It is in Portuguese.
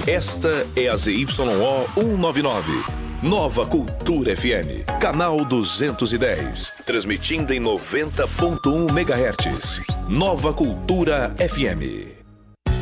Esta é a ZYO 199. Nova Cultura FM, canal 210, transmitindo em 90.1 MHz. Nova Cultura FM.